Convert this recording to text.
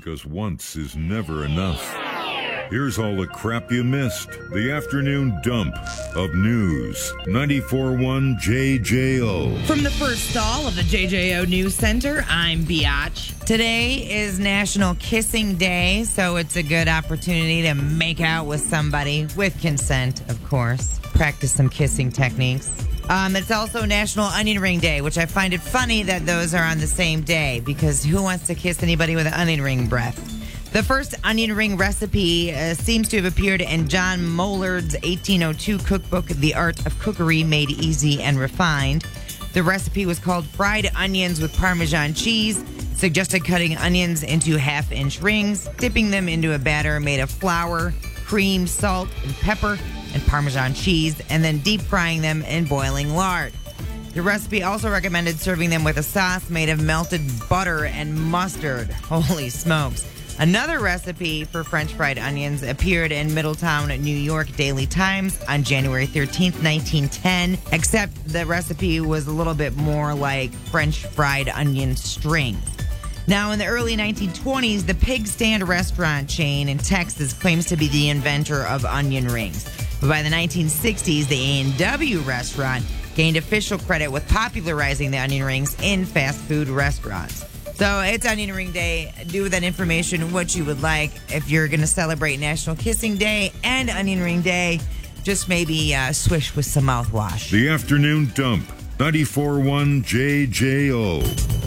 because once is never enough. Here's all the crap you missed. The afternoon dump of news. 94.1 JJO. From the first stall of the JJO News Center, I'm Biatch. Today is National Kissing Day, so it's a good opportunity to make out with somebody, with consent, of course. Practice some kissing techniques. It's also National Onion Ring Day, which I find it funny that those are on the same day, because who wants to kiss anybody with an onion ring breath? The first onion ring recipe seems to have appeared in John Mollard's 1802 cookbook, The Art of Cookery Made Easy and Refined. The recipe was called fried onions with Parmesan cheese, suggested cutting onions into half-inch rings, dipping them into a batter made of flour, cream, salt, and pepper, and Parmesan cheese, and then deep frying them in boiling lard. The recipe also recommended serving them with a sauce made of melted butter and mustard. Holy smokes. Another recipe for French fried onions appeared in Middletown, New York Daily Times on January 13th, 1910, except the recipe was a little bit more like French fried onion strings. Now, in the early 1920s, the Pig Stand restaurant chain in Texas claims to be the inventor of onion rings. But by the 1960s, the A&W restaurant gained official credit with popularizing the onion rings in fast food restaurants. So it's Onion Ring Day. Do with that information what you would like. If you're going to celebrate National Kissing Day and Onion Ring Day, just maybe swish with some mouthwash. The afternoon dump. 94.1 JJO.